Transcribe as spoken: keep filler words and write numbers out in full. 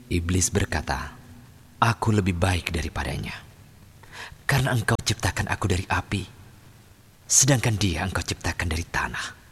Iblis berkata, "Aku lebih baik daripadanya, karena engkau ciptakan aku dari api, sedangkan dia engkau ciptakan dari tanah.